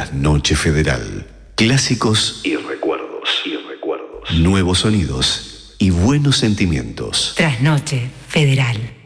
Trasnoche Federal. Clásicos y recuerdos. Nuevos sonidos y buenos sentimientos. Trasnoche Federal.